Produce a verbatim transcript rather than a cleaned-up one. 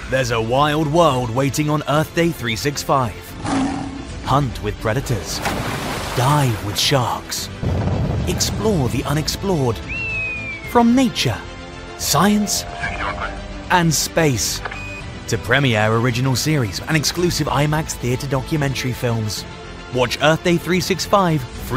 There's a wild world waiting on Earth Day three sixty-five. Hunt with predators. Dive with sharks. Explore the unexplored. From nature, science, and space to premiere original series and exclusive IMAX theatre documentary films. Watch Earth Day three sixty-five free